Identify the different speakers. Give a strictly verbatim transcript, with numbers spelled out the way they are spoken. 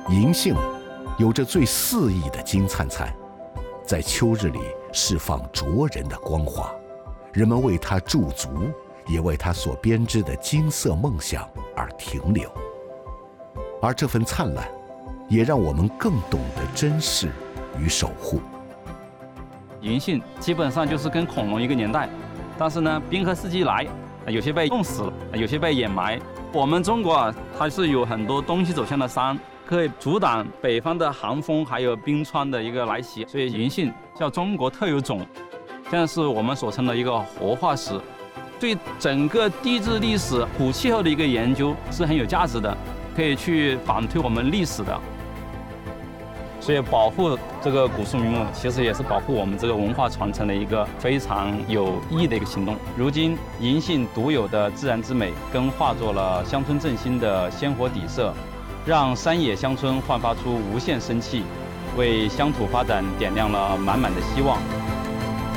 Speaker 1: 银杏有着最肆意的金灿灿，在秋日里释放灼人的光华，人们为它驻足，也为它所编织的金色梦想而停留。而这份灿烂，也让我们更懂得珍视与守护。
Speaker 2: 银杏基本上就是跟恐龙一个年代，但是呢，冰河世纪来，有些被冻死了，有些被掩埋。我们中国啊，它是有很多东西走向的山，可以阻挡北方的寒风还有冰川的一个来袭，所以银杏叫中国特有种，现在是我们所称的一个活化石，对整个地质历史、古气候的一个研究是很有价值的，可以去反推我们历史的。所以保护这个古树名木，其实也是保护我们这个文化传承的一个非常有意义的一个行动。如今，银杏独有的自然之美，更化作了乡村振兴的鲜活底色，让山野乡村焕发出无限生气，为乡土发展点亮了满满的希望。